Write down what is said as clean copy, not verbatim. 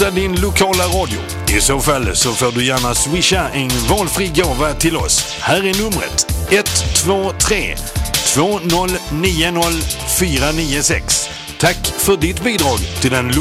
supporta din lokala radio? I så fall så får du gärna swisha en valfri gåva till oss. Här är numret 123 2090 496. Tack för ditt bidrag till den